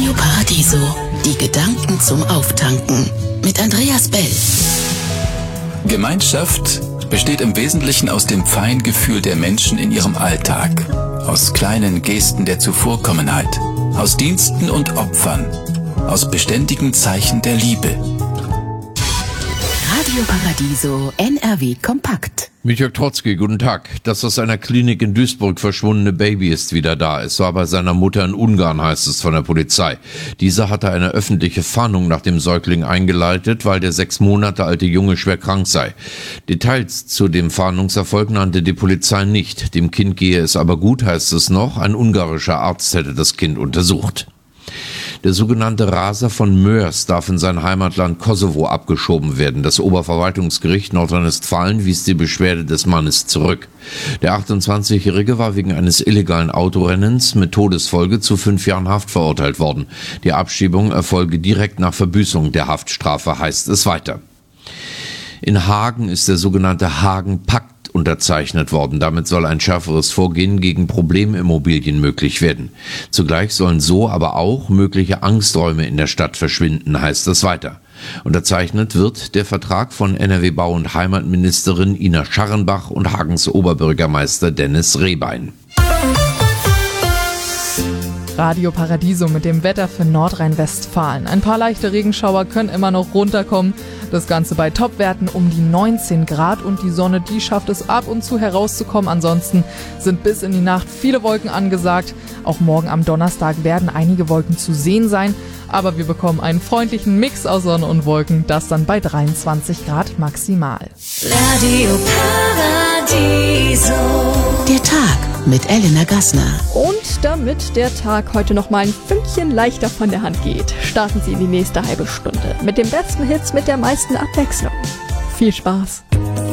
Radio Paradiso. Die Gedanken zum Auftanken. Mit Andreas Bell. Gemeinschaft besteht im Wesentlichen aus dem Feingefühl der Menschen in ihrem Alltag. Aus kleinen Gesten der Zuvorkommenheit. Aus Diensten und Opfern. Aus beständigen Zeichen der Liebe. Radio Paradiso NRW Kompakt. Mit Jörg Trotzki, guten Tag. Das aus einer Klinik in Duisburg verschwundene Baby ist wieder da. Es war bei seiner Mutter in Ungarn, heißt es von der Polizei. Diese hatte eine öffentliche Fahndung nach dem Säugling eingeleitet, weil der 6 Monate alte Junge schwer krank sei. Details zu dem Fahndungserfolg nannte die Polizei nicht. Dem Kind gehe es aber gut, heißt es noch. Ein ungarischer Arzt hätte das Kind untersucht. Der sogenannte Raser von Moers darf in sein Heimatland Kosovo abgeschoben werden. Das Oberverwaltungsgericht Nordrhein-Westfalen wies die Beschwerde des Mannes zurück. Der 28-Jährige war wegen eines illegalen Autorennens mit Todesfolge zu 5 Jahren Haft verurteilt worden. Die Abschiebung erfolge direkt nach Verbüßung der Haftstrafe, heißt es weiter. In Hagen ist der sogenannte Hagen-Pakt unterzeichnet worden. Damit soll ein schärferes Vorgehen gegen Problemimmobilien möglich werden. Zugleich sollen so aber auch mögliche Angsträume in der Stadt verschwinden, heißt es weiter. Unterzeichnet wird der Vertrag von NRW-Bau- und Heimatministerin Ina Scharrenbach und Hagens Oberbürgermeister Dennis Rehbein. Radio Paradiso mit dem Wetter für Nordrhein-Westfalen. Ein paar leichte Regenschauer können immer noch runterkommen. Das Ganze bei Topwerten um die 19 Grad und die Sonne, die schafft es ab und zu herauszukommen. Ansonsten sind bis in die Nacht viele Wolken angesagt. Auch morgen am Donnerstag werden einige Wolken zu sehen sein. Aber wir bekommen einen freundlichen Mix aus Sonne und Wolken, das dann bei 23 Grad maximal. Radio Paradiso. Der Tag mit Elena Gassner. Und damit der Tag heute noch mal ein Fünkchen leichter von der Hand geht, starten Sie in die nächste halbe Stunde mit den besten Hits, mit der meisten Abwechslung. Viel Spaß!